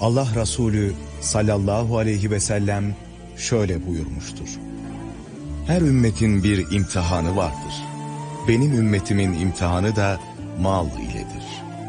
Allah Resulü sallallahu aleyhi ve sellem şöyle buyurmuştur. Her ümmetin bir imtihanı vardır. Benim ümmetimin imtihanı da mal iledir.